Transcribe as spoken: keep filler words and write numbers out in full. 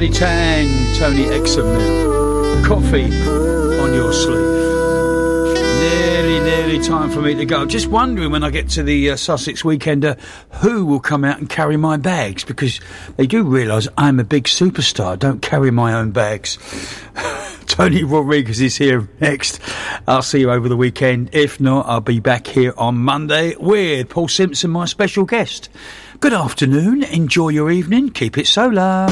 Johnny Tang, Tony Exum, coffee on your sleeve. Nearly, nearly time for me to go. Just wondering when I get to the uh, Sussex Weekender who will come out and carry my bags, because they do realise I'm a big superstar. I don't carry my own bags. Tony Rodriguez is here next. I'll see you over the weekend. If not, I'll be back here on Monday with Paul Simpson, my special guest. Good afternoon. Enjoy your evening. Keep it solar.